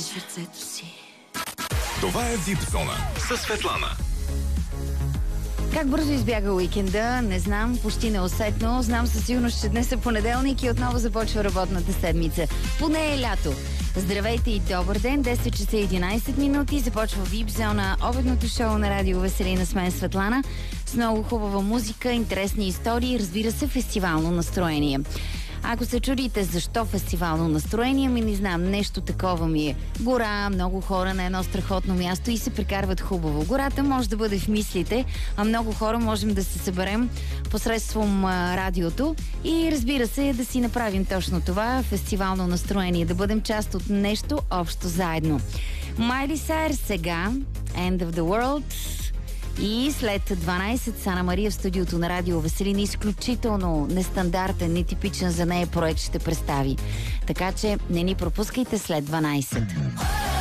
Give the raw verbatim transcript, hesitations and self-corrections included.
сърцето си. Това е Вип Зона със Светлана. Как бързо избяга уикенда, не знам, почти неусетно. Знам със сигурност, че днес е понеделник и отново започва работната седмица. Поне е лято. Здравейте и добър ден, десет часа и единайсет минути. Започва Вип Зона, обедното шоу на Радио Веселина с мен Светлана. С много хубава музика, интересни истории и разбира се фестивално настроение. Ако се чудите защо фестивално настроение, ми не знам, нещо такова ми е. Гора, много хора на едно страхотно място и се прекарват хубаво. Гората може да бъде в мислите, а много хора можем да се съберем посредством а, радиото и разбира се да си направим точно това, фестивално настроение, да бъдем част от нещо общо заедно. Майли Сайрус сега, End of the World. И след дванайсет с Ана Мария в студиото на Радио Веселина, изключително нестандартен, нетипичен за нея проект ще представи. Така че не ни пропускайте след дванайсет.